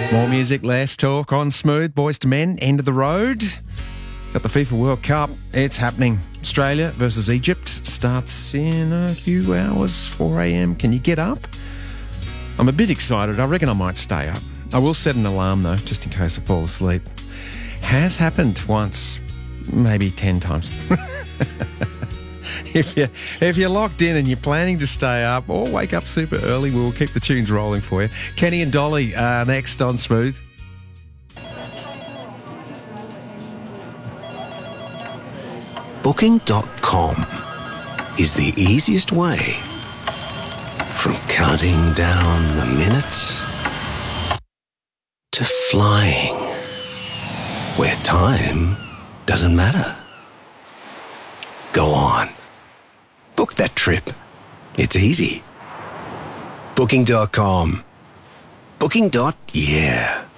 More music, less talk on Smooth. Boys to Men, end of the road. Got the FIFA World Cup. It's happening. Australia versus Egypt starts in a few hours, 4 a.m. Can you get up? I'm a bit excited. I reckon I might stay up. I will set an alarm, though, just in case I fall asleep. Has happened once, maybe 10 times. If you're locked in and you're planning to stay up or wake up super early, we'll keep the tunes rolling for you. Kenny and Dolly are next on Smooth. Booking.com is the easiest way from counting down the minutes to flying where time doesn't matter. Go on. Book that trip. It's easy. Booking.com. Booking.yeah.